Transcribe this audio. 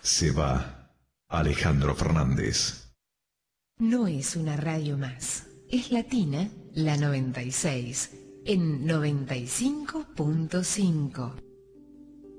Se va Alejandro Fernández. No es una radio más. Es Latina, la 96, en 95.5.